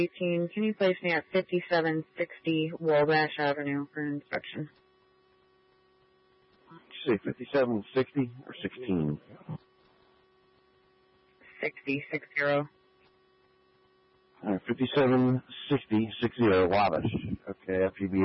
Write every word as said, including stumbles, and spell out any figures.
eighteen, can you place me at fifty-seven sixty Wabash Avenue for inspection? Did you say fifty-seven sixty or sixteen? sixty, six zero. All right, fifty-seven sixty, sixty, Wabash. Okay, F U B